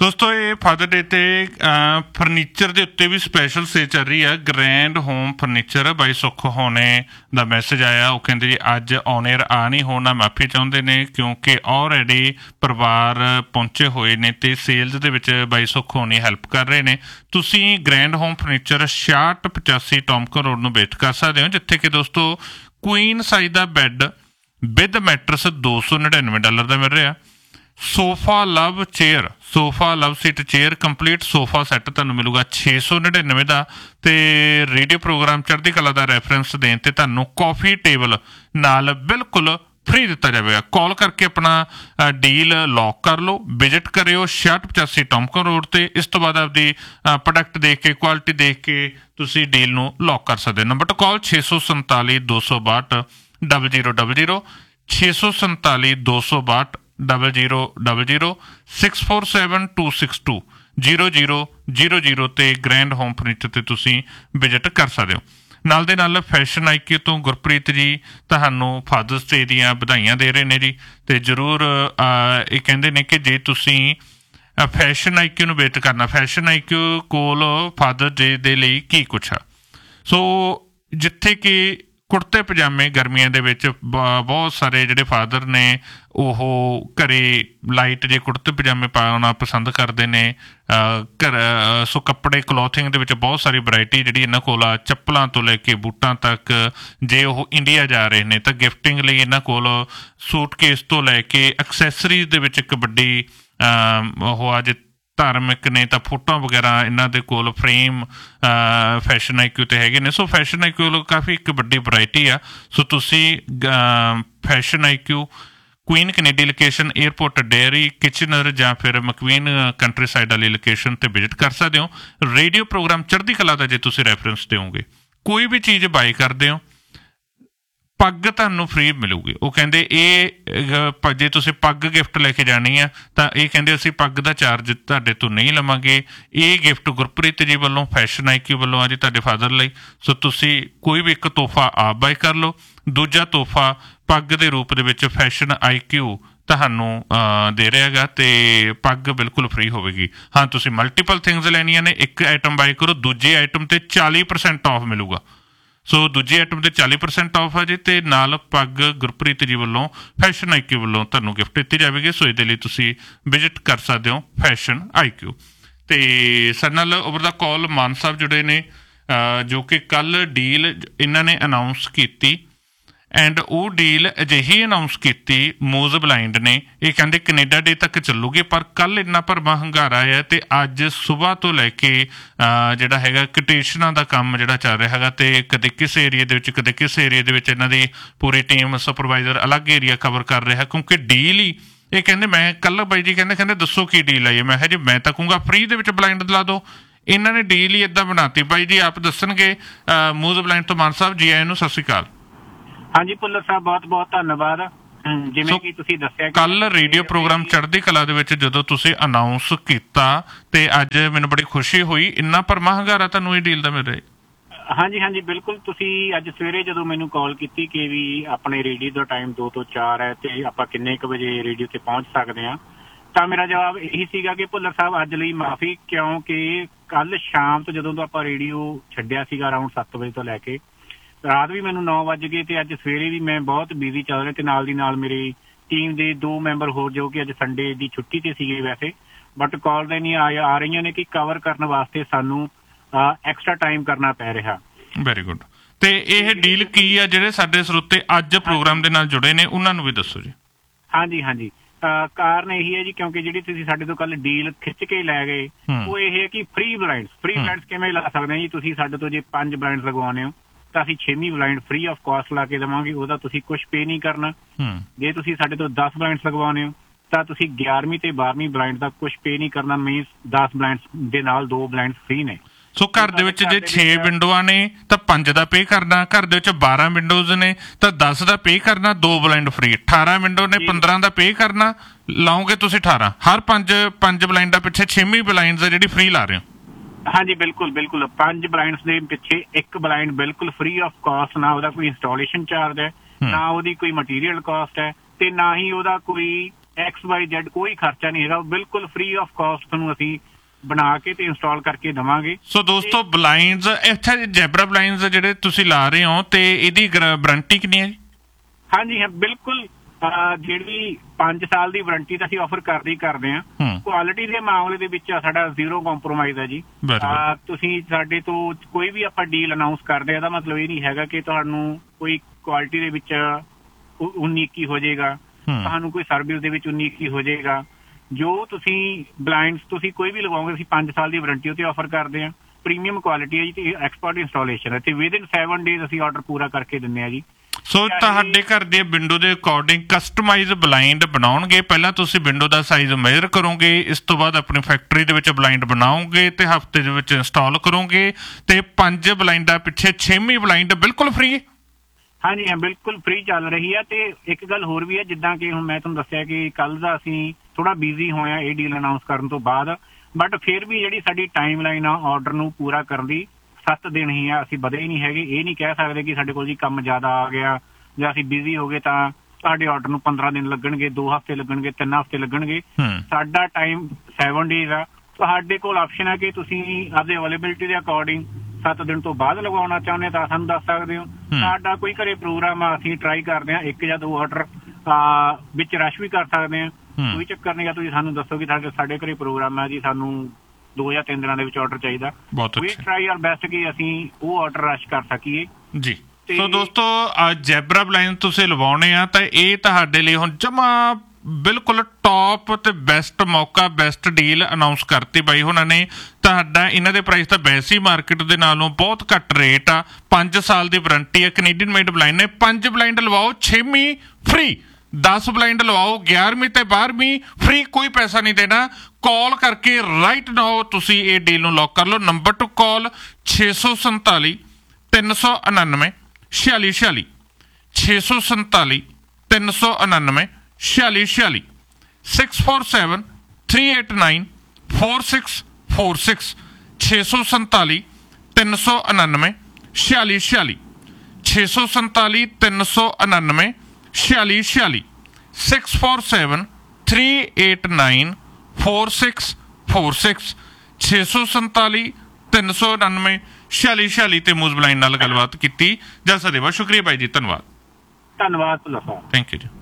ਦੋਸਤੋ ਇਹ father day ਤੇ ਫਰਨੀਚਰ ਦੇ ਉੱਤੇ ਵੀ ਸਪੈਸ਼ਲ ਸੇਲ ਚੱਲ ਰਹੀ ਆ। ਗ੍ਰੈਂਡ ਹੋਮ ਫਰਨੀਚਰ ਬਾਈ ਸੁੱਖ ਹੋਣੇ ਦਾ ਮੈਸੇਜ ਆਇਆ। ਉਹ ਕਹਿੰਦੇ ਜੀ ਅੱਜ ਔਨ ਏਅਰ ਆ ਨਹੀਂ ਹੋਣਾ, ਮਾਫੀ ਚਾਹੁੰਦੇ ਨੇ ਕਿਉਂਕਿ ਆਲਰੇਡੀ ਪਰਿਵਾਰ ਪਹੁੰਚੇ ਹੋਏ ਨੇ ਤੇ ਸੇਲਜ਼ ਦੇ ਵਿੱਚ ਬਾਈ ਸੁੱਖ ਹੋਣੀ ਹੈਲਪ ਕਰ ਰਹੇ ਨੇ। ਤੁਸੀਂ ਗ੍ਰੈਂਡ ਹੋਮ ਫਰਨੀਚਰ 6685 ਟੌਮਕਨ ਰੋਡ ਨੂੰ ਵਿਜ਼ਿਟ ਕਰ ਸਕਦੇ ਹੋ, ਜਿੱਥੇ ਕਿ ਦੋਸਤੋ Queen size the bed with matters $299 ਦਾ ਮਿਲ ਰਿਹਾ। ਸੋਫਾ ਲਵ seat chair complete sofa set ਤੁਹਾਨੂੰ ਮਿਲੂਗਾ 699 ਦਾ। ਤੇ ਰੇਡੀਓ ਪ੍ਰੋਗਰਾਮ ਚੜ੍ਹਦੀ ਕਲਾ ਦਾ ਰੈਫਰੈਂਸ ਦੇਣ ਤੇ ਤੁਹਾਨੂੰ ਕਾਫੀ ਟੇਬਲ ਨਾਲ ਬਿਲਕੁਲ ਫ੍ਰੀ ਦਿੱਤਾ ਜਾਵੇਗਾ। ਕਾਲ ਕਰਕੇ ਆਪਣਾ ਡੀਲ ਲੌਕ ਕਰ ਲਓ। ਵਿਜ਼ਿਟ ਕਰਿਓ 6685 ਟੌਮਕਨ ਰੋਡ ਤੇ। ਇਸ ਤੋਂ ਬਾਅਦ ਆਪਦੀ ਪ੍ਰੋਡਕਟ ਦੇਖ ਕੇ ਕੁਆਲਿਟੀ ਦੇਖ ਕੇ ਤੁਸੀਂ ਡੀਲ ਨੂੰ ਲੌਕ ਕਰ ਸਕਦੇ ਹੋ। ਨੰਬਰ ਟੂ ਕਾਲ 647 262 0000 647 262 0000 647 262 0000 ਤੇ ਗ੍ਰੈਂਡ ਹੋਮ ਫਰਨੀਚਰ ਤੇ ਤੁਸੀਂ ਵਿਜ਼ਿਟ ਕਰ ਸਕਦੇ ਹੋ। ਨਾਲ ਦੇ ਨਾਲ ਫੈਸ਼ਨ ਆਈਕਿਊ ਤੋਂ ਗੁਰਪ੍ਰੀਤ ਜੀ ਤੁਹਾਨੂੰ ਫਾਦਰਸ ਡੇ ਦੀਆਂ ਵਧਾਈਆਂ ਦੇ ਰਹੇ ਨੇ ਜੀ। ਤੇ ਜ਼ਰੂਰ ਇਹ ਕਹਿੰਦੇ ਨੇ ਕਿ ਜੇ ਤੁਸੀਂ ਫੈਸ਼ਨ ਆਈਕਿਊ ਨੂੰ ਵਿਜ਼ਿਟ ਕਰਨਾ, ਫੈਸ਼ਨ ਆਈਕਿਊ ਕੋਲ ਫਾਦਰ ਡੇ ਦੇ ਲਈ ਕੀ ਕੁਛ ਆ। ਸੋ ਜਿੱਥੇ ਕਿ ਕੁੜਤੇ ਪਜਾਮੇ ਗਰਮੀਆਂ ਦੇ ਵਿੱਚ ਬਹੁਤ ਸਾਰੇ ਜਿਹੜੇ ਫਾਦਰ ਨੇ ਉਹ ਘਰੇ ਲਾਈਟ ਜੇ ਕੁੜਤੇ ਪਜਾਮੇ ਪਾਉਣਾ ਪਸੰਦ ਕਰਦੇ ਨੇ। ਸੋ ਕੱਪੜੇ ਕਲੋਥਿੰਗ ਦੇ ਵਿੱਚ ਬਹੁਤ ਸਾਰੀ ਵਰਾਇਟੀ ਜਿਹੜੀ ਇਹਨਾਂ ਕੋਲ ਆ, ਚੱਪਲਾਂ ਤੋਂ ਲੈ ਕੇ ਬੂਟਾਂ ਤੱਕ। ਜੇ ਉਹ ਇੰਡੀਆ ਜਾ ਰਹੇ ਨੇ ਤਾਂ ਗਿਫਟਿੰਗ ਲਈ ਇਹਨਾਂ ਕੋਲ ਸੂਟਕੇਸ ਤੋਂ ਲੈ ਕੇ ਐਕਸੈਸਰੀਜ਼ ਦੇ ਵਿੱਚ ਇੱਕ ਵੱਡੀ ਉਹ ਆ। ਜੇ ਧਾਰਮਿਕ ਨੇ ਤਾਂ ਫੋਟੋਆਂ ਵਗੈਰਾ ਇਹਨਾਂ ਦੇ ਕੋਲ ਫਰੇਮ ਫੈਸ਼ਨ ਆਈਕਿਊ ਤੇ ਹੈਗੇ ਨੇ। ਸੋ ਫੈਸ਼ਨ ਆਈਕਿਊ ਕਾਫੀ ਇੱਕ ਵੱਡੀ ਵਰਾਇਟੀ ਆ। ਸੋ ਤੁਸੀਂ fashion IQ Queen Kennedy location airport dairy Kitchener ਜਾਂ ਫਿਰ ਮਕਵੀਨ ਕੰਟਰੀ ਸਾਈਡ ਵਾਲੀ ਲੋਕੇਸ਼ਨ ਤੇ ਵਿਜ਼ਿਟ ਕਰ ਸਕਦੇ ਹੋ। ਰੇਡੀਓ ਪ੍ਰੋਗਰਾਮ ਚੜ੍ਹਦੀ ਕਲਾ ਦਾ ਜੇ ਤੁਸੀਂ ਰੈਫਰੈਂਸ ਦਿਓਗੇ, ਕੋਈ ਵੀ ਚੀਜ਼ ਬਾਈ ਕਰਦੇ ਹੋ, ਪੱਗ ਤੁਹਾਨੂੰ ਫ੍ਰੀ ਮਿਲੂਗੀ। ਉਹ ਕਹਿੰਦੇ ਇਹ ਜੇ ਤੁਸੀਂ ਪੱਗ ਗਿਫਟ ਲੈ ਕੇ ਜਾਣੀ ਆ ਤਾਂ ਇਹ ਕਹਿੰਦੇ ਅਸੀਂ ਪੱਗ ਦਾ ਚਾਰਜ ਤੁਹਾਡੇ ਤੋਂ ਨਹੀਂ ਲਵਾਂਗੇ। ਇਹ ਗਿਫਟ ਗੁਰਪ੍ਰੀਤ ਜੀ ਵੱਲੋਂ ਫੈਸ਼ਨ ਆਈਕਿਊ ਵੱਲੋਂ ਆ ਜੀ ਤੁਹਾਡੇ ਫਾਦਰ ਲਈ। ਸੋ ਤੁਸੀਂ ਕੋਈ ਵੀ ਇੱਕ ਤੋਹਫਾ ਆਪ ਬਾਈ ਕਰ ਲਓ, ਦੂਜਾ ਤੋਹਫਾ ਪੱਗ ਦੇ ਰੂਪ ਦੇ ਵਿੱਚ ਫੈਸ਼ਨ ਆਈਕਿਊ ਤੁਹਾਨੂੰ ਦੇ ਰਿਹਾ ਹੈਗਾ ਤੇ ਪੱਗ ਬਿਲਕੁਲ ਫ੍ਰੀ ਹੋਵੇਗੀ। ਹਾਂ, ਤੁਸੀਂ ਮਲਟੀਪਲ ਥਿੰਗਸ ਲੈਣੀਆਂ ਨੇ, ਇੱਕ ਆਈਟਮ ਬਾਈ ਕਰੋ, ਦੂਜੇ ਆਈਟਮ ਤੇ 40% ਆਫ ਮਿਲੂਗਾ। ਸੋ ਦੂਜੇ ਆਈਟਮ ਤੇ 40% ਆਫ ਆ ਜੀ ਤੇ ਨਾਲ ਪੱਗ ਗੁਰਪ੍ਰੀਤ ਜੀ ਵੱਲੋਂ ਫੈਸ਼ਨ ਆਈਕਿਊ ਵੱਲੋਂ ਤੁਹਾਨੂੰ ਗਿਫਟ ਦਿੱਤੀ ਜਾਵੇਗੀ। ਸੋ ਇਹਦੇ ਲਈ ਤੁਸੀਂ ਵਿਜ਼ਿਟ ਕਰ ਸਕਦੇ ਹੋ ਫੈਸ਼ਨ ਆਈਕਿਊ। ਤੇ ਸਾਡੇ ਨਾਲ ਓਵਰ ਦਾ ਕਾਲ ਮਾਨ ਸਾਹਿਬ ਜੁੜੇ ਨੇ, ਜੋ ਕਿ ਕੱਲ੍ਹ ਡੀਲ ਇਹਨਾਂ ਨੇ ਅਨਾਊਂਸ ਕੀਤੀ ਐਂਡ ਉਹ ਡੀਲ ਅਜਿਹੀ ਅਨਾਊਂਸ ਕੀਤੀ ਮੂਜ਼ ਬਲਾਈਂਡ ਨੇ। ਇਹ ਕਹਿੰਦੇ ਕੈਨੇਡਾ ਡੇ ਤੱਕ ਚੱਲੂਗੇ, ਪਰ ਕੱਲ੍ਹ ਇੰਨਾ ਭਰਵਾਂ ਹੰਗਾਰਾ ਹੈ ਤੇ ਅੱਜ ਸੁਬਾਹ ਤੋਂ ਲੈ ਕੇ ਜਿਹੜਾ ਹੈਗਾ ਕੋਟੇਸ਼ਨਾਂ ਦਾ ਕੰਮ ਜਿਹੜਾ ਚੱਲ ਰਿਹਾ ਹੈਗਾ ਤੇ ਕਦੇ ਕਿਸ ਏਰੀਏ ਦੇ ਵਿੱਚ ਕਦੇ ਕਿਸ ਏਰੀਏ ਦੇ ਵਿੱਚ ਇਹਨਾਂ ਦੀ ਪੂਰੀ ਟੀਮ ਸੁਪਰਵਾਈਜ਼ਰ ਅਲੱਗ ਏਰੀਆ ਕਵਰ ਕਰ ਰਿਹਾ ਕਿਉਂਕਿ ਡੀਲ ਹੀ ਇਹ ਕਹਿੰਦੇ। ਮੈਂ ਕੱਲ੍ਹ ਬਾਈ ਜੀ ਕਹਿੰਦੇ ਦੱਸੋ ਕੀ ਡੀਲ ਆਈ ਹੈ। ਮੈਂ ਕਿਹਾ ਜੀ ਮੈਂ ਤਾਂ ਕਹੂੰਗਾ ਫ੍ਰੀ ਦੇ ਵਿੱਚ ਬਲਾਈਂਡ ਦਿਲਾ ਦਿਓ। ਇਹਨਾਂ ਨੇ ਡੀਲ ਹੀ ਇੱਦਾਂ ਬਣਾਤੀ। ਬਾਈ ਜੀ ਆਪ ਦੱਸਣਗੇ। ਮੂਜ਼ ਬਲਾਈਂਡ ਤੋਂ ਮਾਨ ਸਾਹਿਬ ਜੀ ਆਇਆਂ ਨੂੰ, ਸਤਿ ਸ਼੍ਰੀ ਅਕਾਲ। ਹਾਂਜੀ ਭੁੱਲਰ ਸਾਹਿਬ, ਬਹੁਤ ਬਹੁਤ ਧੰਨਵਾਦ। ਜਿਵੇਂ ਕਿ ਤੁਸੀਂ ਦੱਸਿਆ ਕੱਲ ਰੇਡੀਓ ਪ੍ਰੋਗਰਾਮ ਚੜ੍ਹਦੀ ਕਲਾ ਦੇ ਵਿੱਚ ਜਦੋਂ ਤੁਸੀਂ ਅਨਾਊਂਸ ਕੀਤਾ ਤੇ ਅੱਜ ਮੈਨੂੰ ਬੜੀ ਖੁਸ਼ੀ ਹੋਈ। ਇੰਨਾ ਭਰਵਾਂ ਹੰਗਾਰਾ ਤੁਹਾਨੂੰ ਇਹ ਡੀਲ ਦਾ ਮਿਲ ਰਿਹਾ। ਹਾਂਜੀ ਹਾਂਜੀ ਬਿਲਕੁਲ। ਤੁਸੀਂ ਅੱਜ ਸਵੇਰੇ ਜਦੋਂ ਮੈਨੂੰ ਕਾਲ ਕੀਤੀ ਕਿ ਵੀ ਆਪਣੇ ਰੇਡੀਓ ਦਾ ਟਾਈਮ 2 ਤੋਂ 4 ਹੈ ਤੇ ਆਪਾਂ ਕਿੰਨੇ ਕੁ ਵਜੇ ਰੇਡੀਓ ਤੇ ਪਹੁੰਚ ਸਕਦੇ ਹਾਂ, ਤਾਂ ਮੇਰਾ ਜਵਾਬ ਇਹੀ ਸੀਗਾ ਕਿ ਭੁੱਲਰ ਸਾਹਿਬ ਅੱਜ ਲਈ ਮਾਫੀ, ਕਿਉਂਕਿ ਕੱਲ ਸ਼ਾਮ ਤੋਂ ਜਦੋਂ ਤੋਂ ਆਪਾਂ ਰੇਡੀਓ ਛੱਡਿਆ ਸੀਗਾ ਅਰਾਊਂਡ 7 ਵਜੇ ਤੋਂ ਲੈ ਕੇ ਰਾਤ ਵੀ ਮੈਨੂੰ 9 ਵੱਜ ਗਏ ਤੇ ਅੱਜ ਸਵੇਰੇ ਵੀ ਮੈਂ ਬਹੁਤ ਬਿਜ਼ੀ ਚੱਲ ਰਿਹਾ ਤੇ ਨਾਲ ਦੀ ਨਾਲ ਮੇਰੀ ਟੀਮ ਦੇ 2 ਮੈਂਬਰ ਹੋਰ ਜੋ ਕਿ ਅੱਜ ਸੰਡੇ ਦੀ ਛੁੱਟੀ ਤੇ ਸੀਗੇ ਵੈਸੇ, ਬਟ ਕਾਲ ਦੇ ਨਹੀਂ ਆ ਰਹੀਆਂ ਨੇ ਕਿ ਕਵਰ ਕਰਨ ਵਾਸਤੇ ਸਾਨੂੰ ਐਕਸਟਰਾ ਟਾਈਮ ਕਰਨਾ ਪੈ ਰਿਹਾ। Very good. ਤੇ ਇਹ ਡੀਲ ਕੀ ਆ ਜਿਹੜੇ ਸਾਡੇ ਸਰੋਤੇ ਅੱਜ ਪ੍ਰੋਗਰਾਮ ਦੇ ਨਾਲ ਜੁੜੇ ਨੇ ਉਹਨਾਂ ਨੂੰ ਵੀ ਦੱਸੋ ਜੀ। ਹਾਂਜੀ ਹਾਂਜੀ, ਕਾਰਨ ਇਹੀ ਹੈ ਜੀ ਕਿਉਂਕਿ ਜਿਹੜੀ ਤੁਸੀਂ ਸਾਡੇ ਤੋਂ ਕੱਲ ਡੀਲ ਖਿੱਚ ਕੇ ਲੈ ਗਏ ਉਹ ਇਹ ਹੈ ਕਿ ਫ੍ਰੀ ਬਲਾਈਂਡਸ ਕਿਵੇਂ ਲਾ ਸਕਦੇ ਜੀ। ਤੁਸੀਂ ਸਾਡੇ ਤੋਂ ਜੇ 5 ਬਲਾਈਂਡਸ ਲਗਵਾਉਂਦੇ ਹੋ ਤਾਂ ਅਸੀਂ 6ਵੀਂ ਬਲਾਈਂਡ ਫ੍ਰੀ ਆਫ ਕਾਸਟ ਲਾ ਕੇ ਦੇਵਾਂਗੇ। ਉਹਦਾ ਤੁਸੀਂ ਕੁਛ ਪੇ ਨਹੀਂ ਕਰਨਾ। ਜੇ ਤੁਸੀਂ ਸਾਡੇ ਤੋਂ 10 ਬਲਾਈਂਡਸ ਲਗਵਾਉਂਦੇ ਹੋ ਤਾਂ ਤੁਸੀਂ 11ਵੀਂ ਤੇ 12ਵੀਂ ਬਲਾਈਂਡ ਦਾ ਕੁਛ ਪੇ ਨਹੀਂ ਕਰਨਾ। ਮੀਨਸ 10 ਬਲਾਈਂਡਸ ਦੇ ਨਾਲ 2 ਬਲਾਈਂਡਸ ਫ੍ਰੀ ਨੇ। ਸੋ ਘਰ ਦੇ ਵਿੱਚ ਜੇ 6 ਵਿੰਡੋਆਂ ਨੇ ਤਾਂ 5 ਦਾ ਪੇ ਕਰਨਾ, ਘਰ ਦੇ ਵਿੱਚ 12 ਵਿੰਡੋਜ਼ ਨੇ ਤਾਂ 10 ਦਾ ਪੇ ਕਰਨਾ, 2 ਬਲਾਈਂਡ ਫ੍ਰੀ। 18 ਵਿੰਡੋ ਨੇ 15 ਦਾ ਪੇ ਕਰਨਾ, ਲਾਓਗੇ ਤੁਸੀਂ 18। ਹਰ 5 ਬਲਾਈਂਡਾਂ ਪਿੱਛੇ 6ਵੀਂ ਬਲਾਈਂਡ ਜਿਹੜੀ ਫ੍ਰੀ ਲਾ ਰਹੇ ਹੋ। ਹਾਂਜੀ ਬਿਲਕੁਲ ਬਿਲਕੁਲ। 5 ਬਲਾਈਂਡਸ ਦੇ ਪਿੱਛੇ ਇੱਕ ਬਲਾਈਂਡ ਬਿਲਕੁਲ ਫ੍ਰੀ ਆਫ ਕਾਸਟ। ਨਾ ਉਹਦਾ ਕੋਈ ਇੰਸਟਾਲੇਸ਼ਨ ਚਾਰਜ ਹੈ, ਨਾ ਉਹਦੀ ਕੋਈ ਮਟੀਰੀਅਲ ਕਾਸਟ ਹੈ ਤੇ ਨਾ ਹੀ ਉਹਦਾ ਕੋਈ XYZ ਕੋਈ ਖਰਚਾ ਨਹੀਂ ਹੈਗਾ, ਬਿਲਕੁਲ ਫ੍ਰੀ ਆਫ ਕਾਸਟ ਤੁਹਾਨੂੰ ਅਸੀਂ ਬਣਾ ਕੇ ਤੇ ਇੰਸਟਾਲ ਕਰਕੇ ਦੇਵਾਂਗੇ। ਸੋ ਦੋਸਤੋ ਬਲਾਈਂਡਸ, ਅੱਛਾ ਜੈਬਰਾ ਬਲਾਈਂਡਸ ਜਿਹੜੇ ਤੁਸੀਂ ਲਾ ਰਹੇ ਹੋ ਤੇ ਇਹਦੀ ਵਾਰੰਟੀ ਕਿੰਨੀ ਹੈ ਜੀ? ਹਾਂਜੀ ਹਾਂ ਬਿਲਕੁਲ, ਜਿਹੜੀ 5 ਸਾਲ ਦੀ ਵਾਰੰਟੀ ਤਾਂ ਅਸੀਂ ਆਫਰ ਕਰਦੇ ਹਾਂ। ਕੁਆਲਿਟੀ ਦੇ ਮਾਮਲੇ ਦੇ ਵਿੱਚ ਸਾਡਾ ਜ਼ੀਰੋ ਕੰਪਰੋਮਾਈਜ਼ ਹੈ ਜੀ। ਤੁਸੀਂ ਸਾਡੇ ਤੋਂ ਕੋਈ ਵੀ ਆਪਾਂ ਡੀਲ ਅਨਾਉਂਸ ਕਰਦੇ ਆ, ਇਹਦਾ ਮਤਲਬ ਇਹ ਨਹੀਂ ਹੈਗਾ ਕਿ ਤੁਹਾਨੂੰ ਕੋਈ ਕੁਆਲਿਟੀ ਦੇ ਵਿੱਚ 19 ਹੋ ਜਾਏਗਾ, ਤੁਹਾਨੂੰ ਕੋਈ ਸਰਵਿਸ ਦੇ ਵਿੱਚ 19 ਹੋ ਜਾਏਗਾ। ਜੋ ਤੁਸੀਂ ਬਲਾਈਂਡਸ ਤੁਸੀਂ ਕੋਈ ਵੀ ਲਗਾਓਗੇ, ਅਸੀਂ 5 ਸਾਲ ਦੀ ਵਾਰੰਟੀ ਉੱਤੇ ਆਫਰ ਕਰਦੇ ਹਾਂ। ਪ੍ਰੀਮੀਅਮ ਕੁਆਲਿਟੀ ਹੈ ਜੀ ਤੇ ਐਕਸਪਰਟ ਇੰਸਟਾਲੇਸ਼ਨ ਹੈ ਤੇ ਵਿਦਿਨ 7 ਡੇਜ਼ ਅਸੀਂ ਆਰਡਰ ਪੂਰਾ ਕਰਕੇ ਦਿੰਦੇ ਹਾਂ ਜੀ। ਸੋ ਤੁਹਾਡੇ ਘਰ ਦੇ ਵਿੰਡੋ ਦੇ ਅਕੋਰਡਿੰਗ ਕਸਟਮਾਈਜ਼ ਬਲਾਈਂਡ ਬਣਾਉਣਗੇ। ਪਹਿਲਾਂ ਤੁਸੀਂ ਵਿੰਡੋ ਦਾ ਸਾਈਜ਼ ਮੇਜਰ ਕਰੋਗੇ, ਇਸ ਤੋਂ ਬਾਅਦ ਆਪਣੀ ਫੈਕਟਰੀ ਦੇ ਵਿੱਚ ਬਲਾਈਂਡ ਬਣਾਓਗੇ ਤੇ ਹਫਤੇ ਦੇ ਵਿੱਚ ਇੰਸਟਾਲ ਕਰੋਗੇ ਤੇ 5 ਬਲਾਈਂਡਾਂ ਪਿੱਛੇ 6ਵੀਂ ਬਲਾਈਂਡ ਬਿਲਕੁਲ ਫ੍ਰੀ ਹੈ। ਹਾਂਜੀ ਹਾਂ ਬਿਲਕੁਲ ਫ੍ਰੀ ਚੱਲ ਰਹੀ ਹੈ। ਤੇ ਇੱਕ ਗੱਲ ਹੋਰ ਵੀ ਹੈ, ਜਿੱਦਾਂ ਕਿ ਹੁਣ ਮੈਂ ਤੁਹਾਨੂੰ ਦੱਸਿਆ ਕਿ ਕੱਲ ਦਾ ਅਸੀਂ ਥੋੜਾ ਬਿਜ਼ੀ ਹੋਇਆ ਇਹ ਡੀਲ ਅਨਾਉਂਸ ਕਰਨ ਤੋਂ ਬਾਅਦ, ਬਟ ਫਿਰ ਵੀ ਜਿਹੜੀ ਸਾਡੀ ਟਾਈਮ ਲਾਈਨ ਆ ਆਰਡਰ ਨੂੰ ਪੂਰਾ ਕਰਨ ਦੀ 7 ਦਿਨ ਹੀ ਆ, ਅਸੀਂ ਵਧੇ ਹੀ ਨਹੀਂ ਹੈਗੇ। ਇਹ ਨਹੀਂ ਕਹਿ ਸਕਦੇ ਕਿ ਸਾਡੇ ਕੋਲ ਜੀ ਕੰਮ ਜ਼ਿਆਦਾ ਆ ਗਿਆ ਜਾਂ ਅਸੀਂ ਬਿਜ਼ੀ ਹੋ ਗਏ ਤਾਂ ਸਾਡੇ ਆਰਡਰ ਨੂੰ 15 ਦਿਨ ਲੱਗਣਗੇ, 2 ਹਫ਼ਤੇ ਲੱਗਣਗੇ, 3 ਹਫ਼ਤੇ ਲੱਗਣਗੇ। ਸਾਡਾ ਟਾਈਮ 7 ਡੇਜ਼ ਆ। ਤੁਹਾਡੇ ਕੋਲ ਆਪਸ਼ਨ ਹੈ ਕਿ ਤੁਸੀਂ ਆਪਦੀ ਅਵੇਲੇਬਿਲਿਟੀ ਦੇ ਅਕੋਰਡਿੰਗ 7 ਦਿਨ ਤੋਂ ਬਾਅਦ ਲਗਵਾਉਣਾ ਚਾਹੁੰਦੇ ਤਾਂ ਸਾਨੂੰ ਦੱਸ ਸਕਦੇ ਹੋ। ਸਾਡਾ ਕੋਈ ਘਰੇ ਪ੍ਰੋਗਰਾਮ ਆ, ਅਸੀਂ ਟਰਾਈ ਕਰਦੇ ਹਾਂ 1 ਜਾਂ 2 ਆਰਡਰ ਵਿੱਚ ਰਸ਼ ਵੀ ਕਰ ਸਕਦੇ ਹਾਂ, ਕੋਈ ਚੱਕਰ ਨਹੀਂ। ਤੁਸੀਂ ਸਾਨੂੰ ਦੱਸੋ ਕਿ ਸਾਡੇ ਘਰੇ ਪ੍ਰੋਗਰਾਮ ਹੈ ਜੀ, ਸਾਨੂੰ 2 ਜਾਂ 3 ਦਿਨਾਂ ਦੇ ਵਿੱਚ ਆਰਡਰ ਚਾਹੀਦਾ। ਵੀ ਟਰਾਈ ਆਰ ਬੈਸਟ ਕਿ ਅਸੀਂ ਉਹ ਆਰਡਰ ਰਸ਼ ਕਰ ਸਕੀਏ ਜੀ। ਸੋ ਦੋਸਤੋ ਜੈਬਰਾ ਬਲਾਈਂਡ ਤੁਸੀਂ ਲਵਾਉਣੇ ਆ ਤਾਂ ਇਹ ਤੁਹਾਡੇ ਲਈ ਹੁਣ ਜਮਾ ਬਿਲਕੁਲ ਟੌਪ ਤੇ ਬੈਸਟ ਮੌਕਾ, ਬੈਸਟ ਡੀਲ ਅਨਾਉਂਸ ਕਰਤੀ ਬਾਈ ਉਹਨਾਂ ਨੇ। ਤੁਹਾਡਾ ਇਹਨਾਂ ਦੇ ਪ੍ਰਾਈਸ ਤਾਂ ਵੈਸੇ ਹੀ ਮਾਰਕੀਟ ਦੇ ਨਾਲੋਂ ਬਹੁਤ ਘੱਟ ਰੇਟ ਆ। 5 ਸਾਲ ਦੀ ਵਾਰੰਟੀ ਹੈ। ਕੈਨੇਡੀਅਨ ਮੇਡ ਬਲਾਈਂਡ ਨੇ 5 ਬਲਾਈਂਡ ਲਵਾਓ 6ਵੀਂ ਫ੍ਰੀ, 10 ਬਲਾਈਂਡ ਲਵਾਓ 11ਵੀਂ ਤੇ 12ਵੀਂ ਫ੍ਰੀ, ਕੋਈ ਪੈਸਾ ਨਹੀਂ ਦੇਣਾ। ਕਾਲ ਕਰਕੇ ਰਾਈਟ ਨਾਓ ਤੁਸੀਂ ਇਹ ਡੀਲ ਨੂੰ ਲੌਕ ਕਰ ਲਓ। ਨੰਬਰ ਟੂ ਕਾਲ 647 399 4646 647 399 4646 647 389 4646 647 399 4646 647 399 4646 647 389 4646 647 399 4646 ਤੇ ਮੂਜ਼ ਬਲਾਈਂਡ ਨਾਲ ਗੱਲਬਾਤ ਕੀਤੀ ਜਾ ਸਕਦੀ ਹੈ। ਸ਼ੁਕਰੀਆ ਬਾਈ ਜੀ, ਧੰਨਵਾਦ। ਧੰਨਵਾਦ। ਥੈਂਕ ਯੂ ਜੀ।